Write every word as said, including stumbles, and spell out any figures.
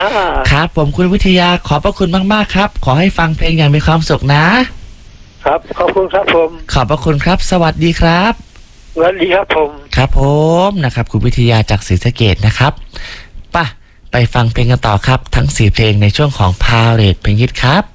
ครับผมคุณวิทยาขอบพระคุณมากๆครับขอให้ฟังเพลงอย่างมีความสุขนะครับขอบคุณครับผมขอบพระคุณครับสวัสดีครับสวัสดีครับผมครับผมนะครับคุณวิทยาจากศรีสะเกษนะครับป่ะไปฟังเพลงกันต่อครับทั้งสี่เพลงในช่วงของพาเรทเพลงฮิตครับ